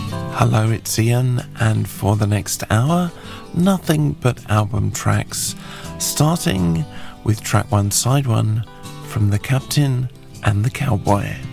Hello, it's Ian, and for the next hour, nothing but album tracks, starting with track 1, side 1, from The Captain and the Cowboy.